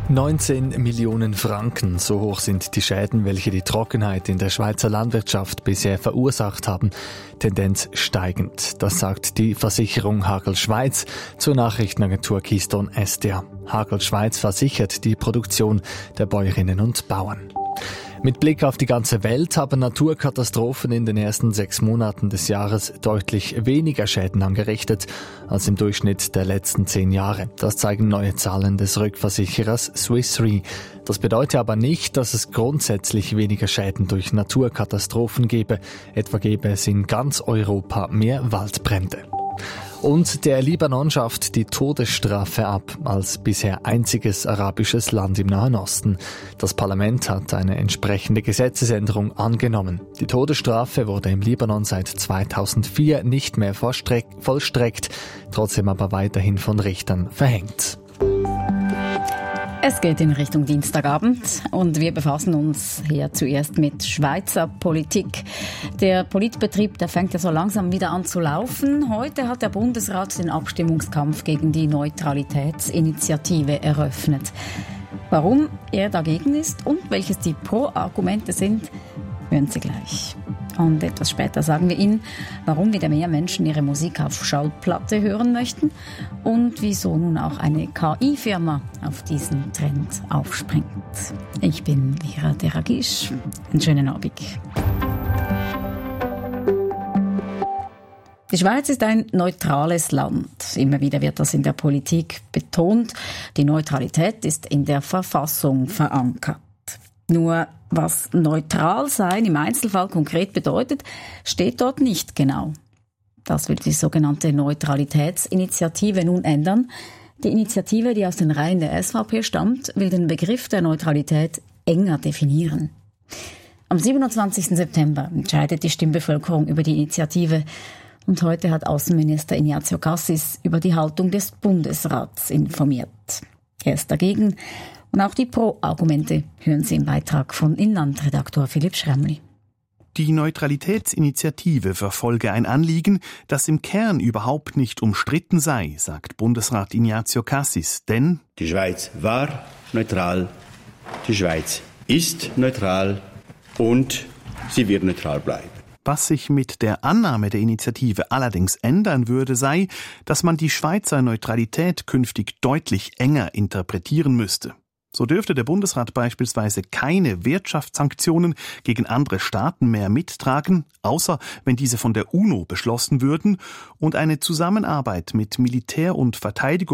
19 Millionen Franken, so hoch sind die Schäden, welche die Trockenheit in der Schweizer Landwirtschaft bisher verursacht haben. Tendenz steigend, das sagt die Versicherung Hagel Schweiz zur Nachrichtenagentur Keystone SDA. Hagel Schweiz versichert die Produktion der Bäuerinnen und Bauern. Mit Blick auf die ganze Welt haben Naturkatastrophen in den ersten 6 Monaten des Jahres deutlich weniger Schäden angerichtet als im Durchschnitt der letzten 10 Jahre. Das zeigen neue Zahlen des Rückversicherers Swiss Re. Das bedeutet aber nicht, dass es grundsätzlich weniger Schäden durch Naturkatastrophen gebe. Etwa gäbe es in ganz Europa mehr Waldbrände. Und der Libanon schafft die Todesstrafe ab, als bisher einziges arabisches Land im Nahen Osten. Das Parlament hat eine entsprechende Gesetzesänderung angenommen. Die Todesstrafe wurde im Libanon seit 2004 nicht mehr vollstreckt, trotzdem aber weiterhin von Richtern verhängt. Es geht in Richtung Dienstagabend und wir befassen uns hier zuerst mit Schweizer Politik. Der Politbetrieb, der fängt ja so langsam wieder an zu laufen. Heute hat der Bundesrat den Abstimmungskampf gegen die Neutralitätsinitiative eröffnet. Warum er dagegen ist und welches die Pro-Argumente sind, hören Sie gleich. Und etwas später sagen wir Ihnen, warum wieder mehr Menschen ihre Musik auf Schallplatte hören möchten und wieso nun auch eine KI-Firma auf diesen Trend aufspringt. Ich bin Vera Deragisch. Einen schönen Abend. Die Schweiz ist ein neutrales Land. Immer wieder wird das in der Politik betont. Die Neutralität ist in der Verfassung verankert. Nur was neutral sein im Einzelfall konkret bedeutet, steht dort nicht genau. Das will die sogenannte Neutralitätsinitiative nun ändern. Die Initiative, die aus den Reihen der SVP stammt, will den Begriff der Neutralität enger definieren. Am 27. September entscheidet die Stimmbevölkerung über die Initiative. Und heute hat Außenminister Ignazio Cassis über die Haltung des Bundesrats informiert. Er ist dagegen. Und auch die Pro-Argumente hören Sie im Beitrag von Inlandredaktor Philipp Schremli. Die Neutralitätsinitiative verfolge ein Anliegen, das im Kern überhaupt nicht umstritten sei, sagt Bundesrat Ignazio Cassis. Denn die Schweiz war neutral, die Schweiz ist neutral und sie wird neutral bleiben. Was sich mit der Annahme der Initiative allerdings ändern würde, sei, dass man die Schweizer Neutralität künftig deutlich enger interpretieren müsste. So dürfte der Bundesrat beispielsweise keine Wirtschaftssanktionen gegen andere Staaten mehr mittragen, außer wenn diese von der UNO beschlossen würden, und eine Zusammenarbeit mit Militär- und Verteidigungsministerien